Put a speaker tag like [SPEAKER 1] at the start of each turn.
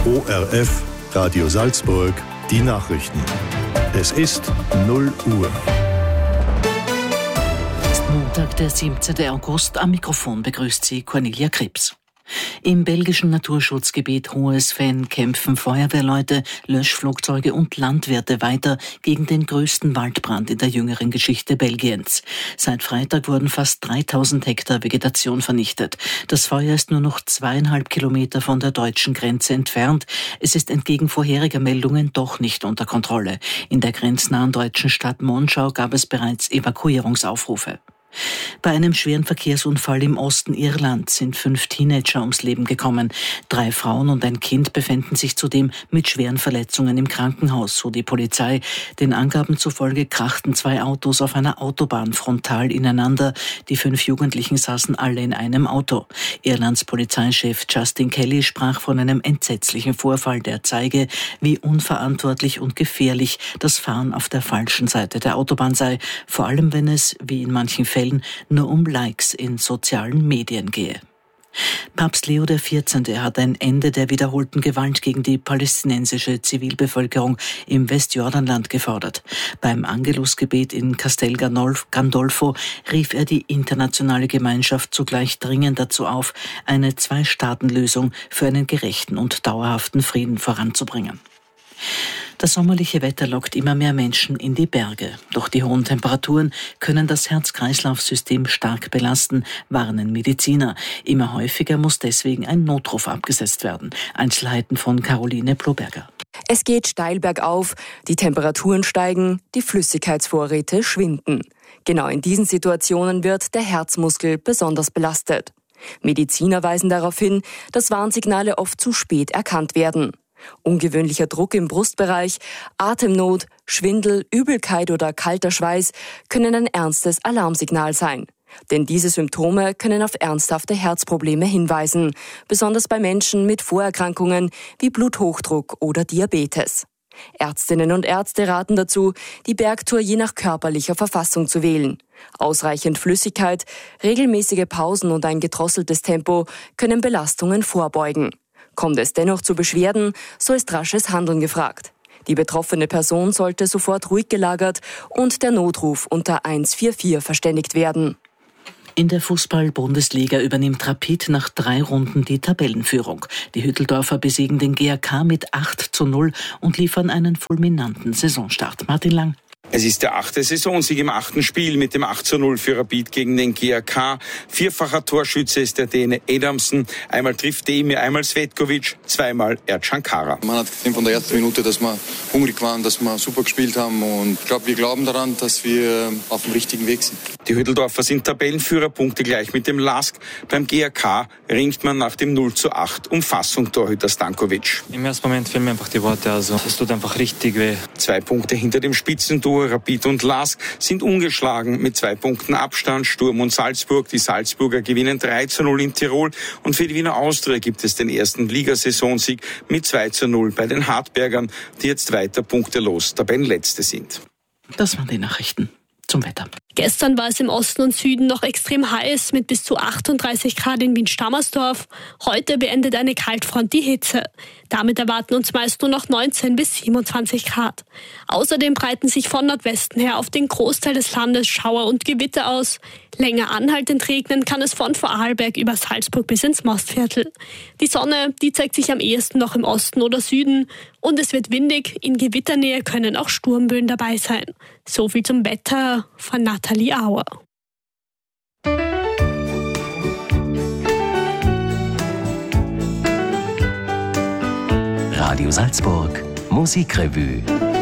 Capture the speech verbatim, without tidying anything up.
[SPEAKER 1] O R F, Radio Salzburg, die Nachrichten. Es ist null Uhr.
[SPEAKER 2] Es ist Montag, der siebzehnten August. Am Mikrofon begrüßt Sie Cornelia Krebs. Im belgischen Naturschutzgebiet Hohes-Venn kämpfen Feuerwehrleute, Löschflugzeuge und Landwirte weiter gegen den größten Waldbrand in der jüngeren Geschichte Belgiens. Seit Freitag wurden fast dreitausend Hektar Vegetation vernichtet. Das Feuer ist nur noch zweieinhalb Kilometer von der deutschen Grenze entfernt. Es ist entgegen vorheriger Meldungen doch nicht unter Kontrolle. In der grenznahen deutschen Stadt Monschau gab es bereits Evakuierungsaufrufe. Bei einem schweren Verkehrsunfall im Osten Irlands sind fünf Teenager ums Leben gekommen. Drei Frauen und ein Kind befinden sich zudem mit schweren Verletzungen im Krankenhaus, so die Polizei. Den Angaben zufolge krachten zwei Autos auf einer Autobahn frontal ineinander. Die fünf Jugendlichen saßen alle in einem Auto. Irlands Polizeichef Justin Kelly sprach von einem entsetzlichen Vorfall, der zeige, wie unverantwortlich und gefährlich das Fahren auf der falschen Seite der Autobahn sei, vor allem wenn es, wie in manchen Fällen, nur um Likes in sozialen Medien gehe. Papst Leo der vierzehnte hat ein Ende der wiederholten Gewalt gegen die palästinensische Zivilbevölkerung im Westjordanland gefordert. Beim Angelusgebet in Castel Gandolfo rief er die internationale Gemeinschaft zugleich dringend dazu auf, eine Zwei-Staaten-Lösung für einen gerechten und dauerhaften Frieden voranzubringen. Das sommerliche Wetter lockt immer mehr Menschen in die Berge. Doch die hohen Temperaturen können das Herz-Kreislauf-System stark belasten, warnen Mediziner. Immer häufiger muss deswegen ein Notruf abgesetzt werden. Einzelheiten von Caroline Ploberger.
[SPEAKER 3] Es geht steil bergauf, die Temperaturen steigen, die Flüssigkeitsvorräte schwinden. Genau in diesen Situationen wird der Herzmuskel besonders belastet. Mediziner weisen darauf hin, dass Warnsignale oft zu spät erkannt werden. Ungewöhnlicher Druck im Brustbereich, Atemnot, Schwindel, Übelkeit oder kalter Schweiß können ein ernstes Alarmsignal sein. Denn diese Symptome können auf ernsthafte Herzprobleme hinweisen, besonders bei Menschen mit Vorerkrankungen wie Bluthochdruck oder Diabetes. Ärztinnen und Ärzte raten dazu, die Bergtour je nach körperlicher Verfassung zu wählen. Ausreichend Flüssigkeit, regelmäßige Pausen und ein gedrosseltes Tempo können Belastungen vorbeugen. Kommt es dennoch zu Beschwerden, so ist rasches Handeln gefragt. Die betroffene Person sollte sofort ruhig gelagert und der Notruf unter eins vier vier verständigt werden.
[SPEAKER 2] In der Fußball-Bundesliga übernimmt Rapid nach drei Runden die Tabellenführung. Die Hütteldorfer besiegen den G A K mit acht zu null und liefern einen fulminanten Saisonstart. Martin Lang.
[SPEAKER 4] Es ist der achte Saisonsieg im achten Spiel mit dem acht zu null für Rapid gegen den G A K. Vierfacher Torschütze ist der Däne Adamsen. Einmal trifft Demir, einmal Svetkovic, zweimal Ercan Kara.
[SPEAKER 5] Man hat gesehen von der ersten Minute, dass wir hungrig waren, dass wir super gespielt haben. Und ich glaube, wir glauben daran, dass wir auf dem richtigen Weg sind.
[SPEAKER 4] Die Hütteldorfer sind Tabellenführer, Punkte gleich mit dem Lask. Beim G A K ringt man nach dem null zu acht um Fassung Torhüter Stankovic.
[SPEAKER 6] Im ersten Moment fehlen mir einfach die Worte. Also es tut einfach richtig weh.
[SPEAKER 4] Zwei Punkte hinter dem Spitzenduo. Rapid und Lask sind ungeschlagen mit zwei Punkten Abstand. Sturm und Salzburg. Die Salzburger gewinnen drei zu null in Tirol. Und für die Wiener Austria gibt es den ersten Ligasaisonsieg mit zwei zu null bei den Hartbergern, die jetzt weiter punktelos Tabellenletzte sind.
[SPEAKER 2] Das waren die Nachrichten zum Wetter.
[SPEAKER 7] Gestern war es im Osten und Süden noch extrem heiß mit bis zu achtunddreißig Grad in Wien-Stammersdorf. Heute beendet eine Kaltfront die Hitze. Damit erwarten uns meist nur noch neunzehn bis siebenundzwanzig Grad. Außerdem breiten sich von Nordwesten her auf den Großteil des Landes Schauer und Gewitter aus. Länger anhaltend regnen kann es von Vorarlberg über Salzburg bis ins Mostviertel. Die Sonne, die zeigt sich am ehesten noch im Osten oder Süden. Und es wird windig, in Gewitternähe können auch Sturmböen dabei sein. So viel zum Wetter von Nathalie Auer.
[SPEAKER 8] Radio Salzburg, Musikrevue.